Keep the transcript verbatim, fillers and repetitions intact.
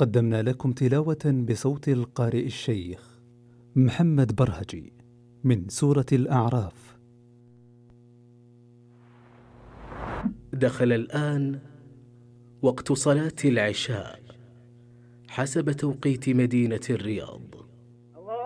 قدمنا لكم تلاوة بصوت القارئ الشيخ محمد برهجي من سورة الأعراف. دخل الآن وقت صلاة العشاء حسب توقيت مدينة الرياض.